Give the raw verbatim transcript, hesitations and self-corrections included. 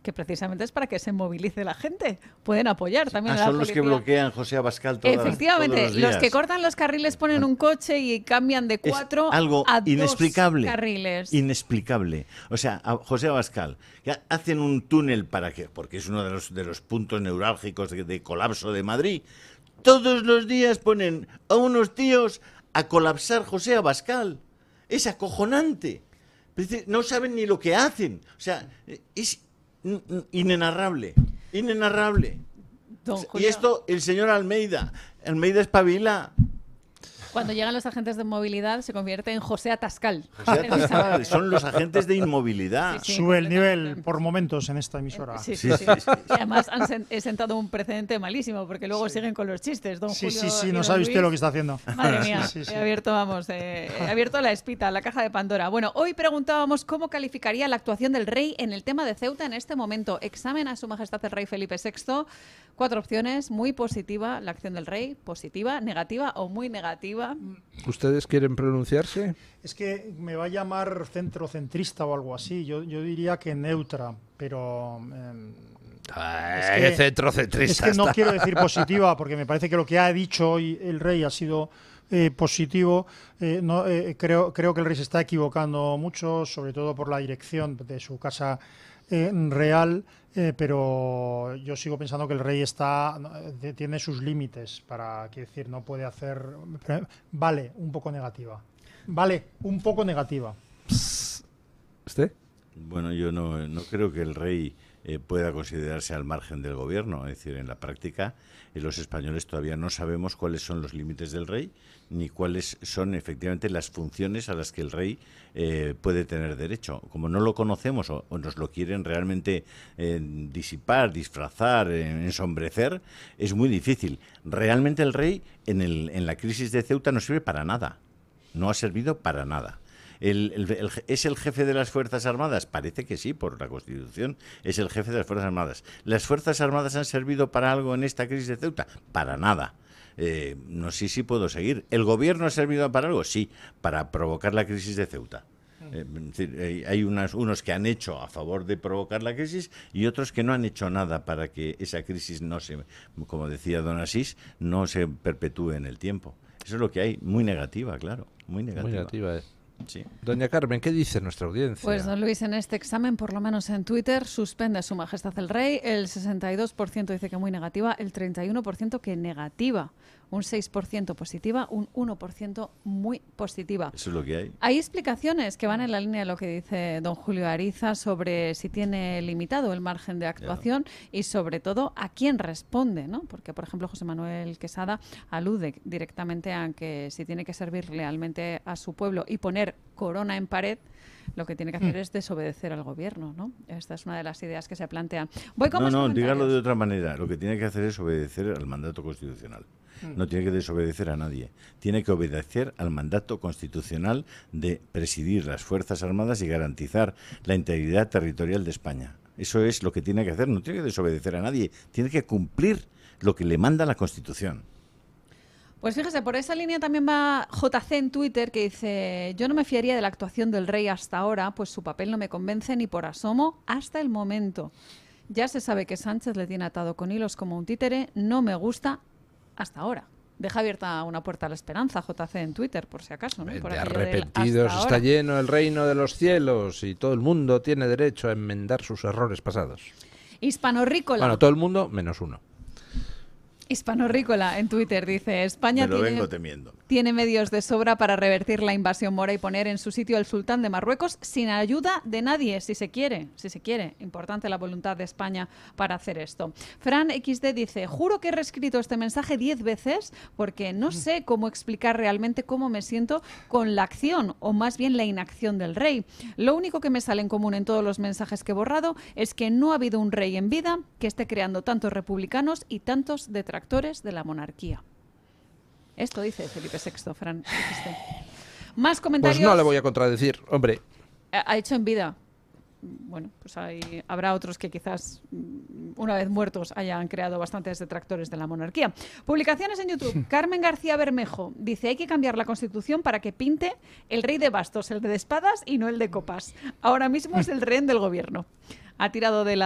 que precisamente es para que se movilice la gente. Pueden apoyar también ah, a la son los policía. que bloquean José Abascal todas, Efectivamente, todos los los, días. que cortan los carriles ponen un coche y cambian de cuatro es algo a dos inexplicable, carriles. Inexplicable. O sea, a José Abascal, que hacen un túnel para que, porque es uno de los, de los puntos neurálgicos de, de colapso de Madrid. Todos los días ponen a unos tíos a colapsar José Abascal. Es acojonante. No saben ni lo que hacen. O sea, es inenarrable. Inenarrable. Don Y Julio, esto, el señor Almeida. Almeida espabila. cuando llegan los agentes de movilidad se convierte en José Atascal. José Atascal, son los agentes de inmovilidad. Sí, sí, Sube el nivel por momentos en esta emisora. Sí, sí, sí. Y además han sen- he sentado un precedente malísimo, porque luego Sí. siguen con los chistes. Don Sí, Julio sí, sí, y no don sabe usted Luis. lo que está haciendo. Madre mía, Sí, sí, sí. he abierto, vamos, eh, he abierto la espita, la caja de Pandora. Bueno, hoy preguntábamos cómo calificaría la actuación del rey en el tema de Ceuta en este momento. Examen a su majestad el rey Felipe sexto. Cuatro opciones: muy positiva la acción del rey, positiva, negativa o muy negativa. ¿Ustedes quieren pronunciarse? Es que me va a llamar centrocentrista o algo así. Yo, yo diría que neutra, pero... Eh, Ah, Es que- centrocentrista Es que no está. quiero decir positiva, porque me parece que lo que ha dicho hoy el rey ha sido eh, positivo. Eh, no, eh, creo, creo que el rey se está equivocando mucho, sobre todo por la dirección de su casa eh, real, eh, pero yo sigo pensando que el rey está eh, tiene sus límites para, quiero decir, no puede hacer... Vale, un poco negativa. Vale, un poco negativa. ¿Usted? Bueno, yo no, no creo que el rey eh, pueda considerarse al margen del gobierno. Es decir, en la práctica, eh, los españoles todavía no sabemos cuáles son los límites del rey, ni cuáles son efectivamente las funciones a las que el rey eh, puede tener derecho. Como no lo conocemos o, o nos lo quieren realmente eh, disipar, disfrazar, eh, ensombrecer, es muy difícil. Realmente el rey en, el, en la crisis de Ceuta no sirve para nada. No ha servido para nada. El, el, el, ¿Es el jefe de las Fuerzas Armadas? Parece que sí, por la Constitución. Es el jefe de las Fuerzas Armadas. ¿Las Fuerzas Armadas han servido para algo en esta crisis de Ceuta? Para nada. Eh, no sé si puedo seguir. ¿El gobierno ha servido para algo? Sí, para provocar la crisis de Ceuta. Eh, es decir, eh, hay unas, unos que han hecho a favor de provocar la crisis y otros que no han hecho nada para que esa crisis no se, como decía don Asís, no se perpetúe en el tiempo. Eso es lo que hay. Muy negativa, claro. Muy negativa. Muy negativa, ¿eh? Sí. Doña Carmen, ¿qué dice nuestra audiencia? Pues don Luis, en este examen, por lo menos en Twitter, suspende a su majestad el rey. El sesenta y dos por ciento dice que muy negativa, el treinta y uno por ciento que negativa, un seis por ciento positiva, un uno por ciento muy positiva. Eso es lo que hay. Hay explicaciones que van en la línea de lo que dice don Julio Ariza sobre si tiene limitado el margen de actuación y sobre todo a quién responde, ¿no? Porque, por ejemplo, José Manuel Quesada alude directamente a que si tiene que servir lealmente a su pueblo y poner corona en pared, lo que tiene que hacer es desobedecer al gobierno, ¿no? Esta es una de las ideas que se plantean. Voy con No, más no, comentarios. dígalo de otra manera. Lo que tiene que hacer es obedecer al mandato constitucional. No tiene que desobedecer a nadie. Tiene que obedecer al mandato constitucional de presidir las Fuerzas Armadas y garantizar la integridad territorial de España. Eso es lo que tiene que hacer. No tiene que desobedecer a nadie. Tiene que cumplir lo que le manda la Constitución. Pues fíjese, por esa línea también va J C en Twitter, que dice: yo no me fiaría de la actuación del rey hasta ahora, pues su papel no me convence ni por asomo hasta el momento. Ya se sabe que Sánchez le tiene atado con hilos como un títere, no me gusta hasta ahora. Deja abierta una puerta a la esperanza, J C en Twitter, por si acaso, ¿no? Por De aquello del arrepentidos hasta está ahora. lleno el reino de los cielos y todo el mundo tiene derecho a enmendar sus errores pasados. Hispanorrícola. Bueno, todo el mundo menos uno. Hispanorrícola en Twitter dice: España Me lo tiene, vengo temiendo. tiene medios de sobra para revertir la invasión mora y poner en su sitio al sultán de Marruecos sin ayuda de nadie, si se quiere, si se quiere. Importante la voluntad de España para hacer esto. Fran equis de dice: juro que he reescrito este mensaje diez veces porque no sé cómo explicar realmente cómo me siento con la acción o más bien la inacción del rey. Lo único que me sale en común en todos los mensajes que he borrado es que no ha habido un rey en vida que esté creando tantos republicanos y tantos detractores de la monarquía. Esto dice Felipe sexto, Fran. Más comentarios. Pues no le voy a contradecir, hombre. Ha hecho en vida. Bueno, pues hay, habrá otros que quizás, una vez muertos, hayan creado bastantes detractores de la monarquía. Publicaciones en YouTube. Carmen García Bermejo dice: hay que cambiar la Constitución para que pinte el rey de bastos, el de espadas y no el de copas. Ahora mismo es el rehén del gobierno. Ha tirado de la